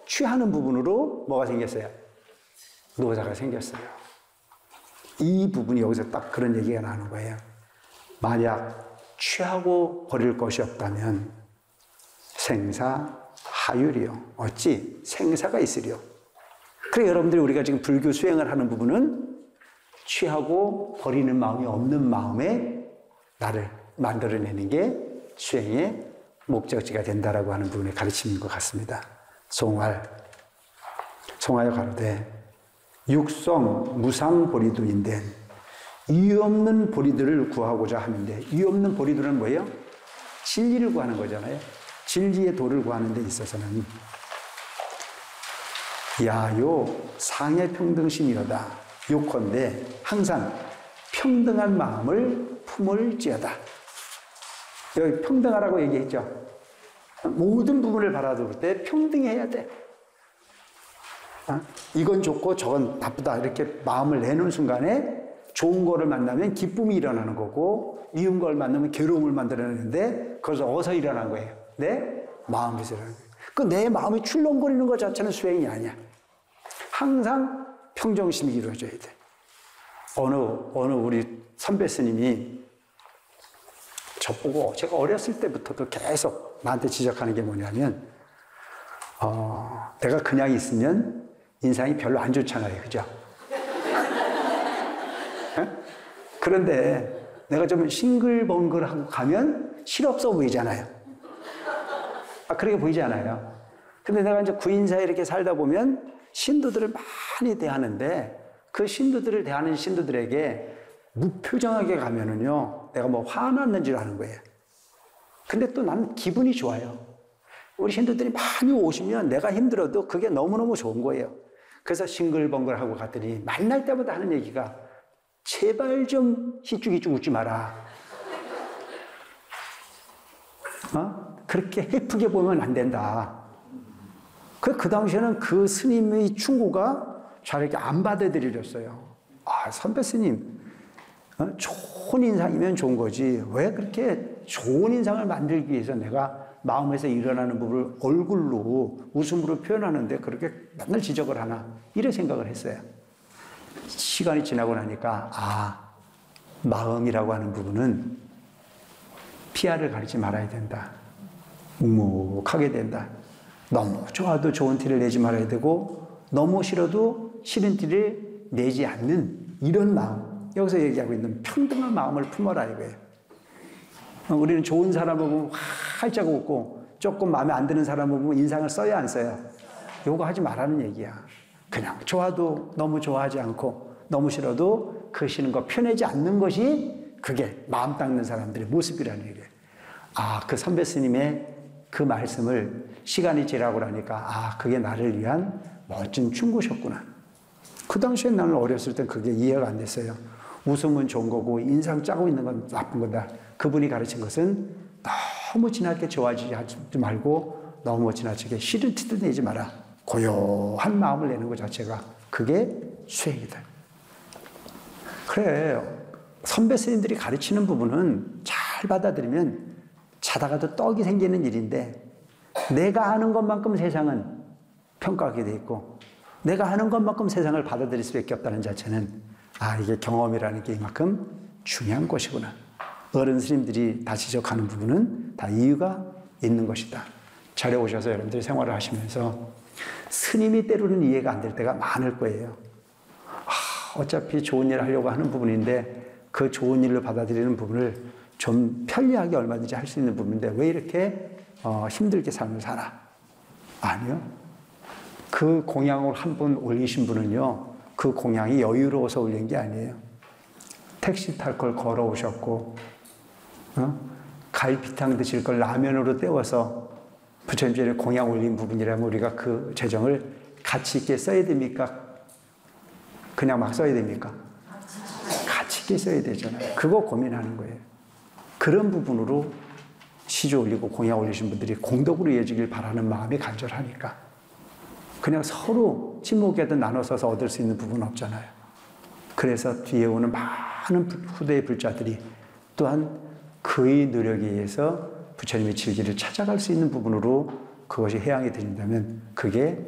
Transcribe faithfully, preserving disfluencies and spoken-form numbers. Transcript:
취하는 부분으로 뭐가 생겼어요? 노자가 생겼어요. 이 부분이 여기서 딱 그런 얘기가 나오는 거예요. 만약 취하고 버릴 것이 없다면 생사 하율이요. 어찌 생사가 있으리요. 그래 여러분들이 우리가 지금 불교 수행을 하는 부분은 취하고 버리는 마음이 없는 마음에 나를 만들어내는 게 수행의 목적지가 된다라고 하는 부분의 가르침인 것 같습니다. 송할 송하여 가로되 육성 무상 보리도인데 이유 없는 보리들을 구하고자 하는데 이유 없는 보리들은 뭐예요? 진리를 구하는 거잖아요. 진리의 도를 구하는 데 있어서는 야요 상해 평등심이로다. 요컨대 항상 평등한 마음을 품을지어다. 여기 평등하라고 얘기했죠. 모든 부분을 바라볼 때 평등해야 돼. 어? 이건 좋고 저건 나쁘다 이렇게 마음을 내는 순간에 좋은 거를 만나면 기쁨이 일어나는 거고 미운 걸 만나면 괴로움을 만들어내는데 그래서 어디서 일어난 거예요? 내 마음에서 일어나는 거예요. 그 내 마음이 출렁거리는 것 자체는 수행이 아니야. 항상 평정심이 이루어져야 돼. 어느 어느 우리 선배 스님이 저보고 제가 어렸을 때부터도 계속 나한테 지적하는 게 뭐냐면 어, 내가 그냥 있으면 인상이 별로 안 좋잖아요. 그죠? 네? 그런데 내가 좀 싱글벙글하고 가면 실없어 보이잖아요. 아, 그렇게 보이지 않아요. 근데 내가 이제 구인사에 이렇게 살다 보면 신도들을 많이 대하는데 그 신도들을 대하는 신도들에게 무표정하게 가면은요, 내가 뭐 화났는 줄 아는 거예요. 근데 또 나는 기분이 좋아요. 우리 신도들이 많이 오시면 내가 힘들어도 그게 너무너무 좋은 거예요. 그래서 싱글벙글하고 갔더니 만날 때마다 하는 얘기가 제발 좀 희죽희죽 웃지 마라. 어? 그렇게 해프게 보면 안 된다. 그, 그 당시에는 그 스님의 충고가 잘 이렇게 안 받아들여졌어요. 아, 선배 스님, 어? 좋은 인상이면 좋은 거지. 왜 그렇게 좋은 인상을 만들기 위해서 내가 마음에서 일어나는 부분을 얼굴로, 웃음으로 표현하는데 그렇게 맨날 지적을 하나. 이런 생각을 했어요. 시간이 지나고 나니까, 아, 마음이라고 하는 부분은 피아를 가리지 말아야 된다. 묵묵하게 된다. 너무 좋아도 좋은 티를 내지 말아야 되고, 너무 싫어도 싫은 티를 내지 않는 이런 마음. 여기서 얘기하고 있는 평등한 마음을 품어라 이거예요. 우리는 좋은 사람을 보면 활짝 웃고 조금 마음에 안 드는 사람을 보면 인상을 써야 안 써요? 요거 하지 말라는 얘기야. 그냥 좋아도 너무 좋아하지 않고 너무 싫어도 그 싫은 거 펴내지 않는 것이 그게 마음 닦는 사람들의 모습이라는 얘기예요. 아, 그 선배 스님의 그 말씀을 시간이 지나고 나니까 아, 그게 나를 위한 멋진 충고셨구나. 그 당시에 나는 어렸을 때 그게 이해가 안 됐어요. 웃음은 좋은 거고 인상 짜고 있는 건 나쁜 거다. 그분이 가르친 것은 너무 지나치게 좋아하지 말고 너무 지나치게 싫은 티도 내지 마라. 고요한 마음을 내는 것 자체가 그게 수행이다. 그래, 선배 스님들이 가르치는 부분은 잘 받아들이면 자다가도 떡이 생기는 일인데 내가 하는 것만큼 세상은 평가하게 돼 있고 내가 하는 것만큼 세상을 받아들일 수밖에 없다는 자체는 아, 이게 경험이라는 게 이만큼 중요한 것이구나. 어른 스님들이 다 지적하는 부분은 다 이유가 있는 것이다. 절에 오셔서 여러분들이 생활을 하시면서 스님이 때로는 이해가 안 될 때가 많을 거예요. 아, 어차피 좋은 일을 하려고 하는 부분인데 그 좋은 일로 받아들이는 부분을 좀 편리하게 얼마든지 할 수 있는 부분인데 왜 이렇게 어, 힘들게 삶을 살아? 아니요. 그 공양을 한 번 올리신 분은요, 그 공양이 여유로워서 올린 게 아니에요. 택시 탈 걸 걸어오셨고, 어? 갈비탕 드실 걸 라면으로 때워서 부처님 전에 공양 올린 부분이라면 우리가 그 재정을 가치 있게 써야 됩니까? 그냥 막 써야 됩니까? 가치 있게 써야 되잖아요. 그거 고민하는 거예요. 그런 부분으로 시주 올리고 공양 올리신 분들이 공덕으로 이어지길 바라는 마음이 간절하니까. 그냥 서로 친목이라도 나눠서서 얻을 수 있는 부분은 없잖아요. 그래서 뒤에 오는 많은 후대의 불자들이 또한 그의 노력에 의해서 부처님의 질기를 찾아갈 수 있는 부분으로 그것이 해양이 된다면 그게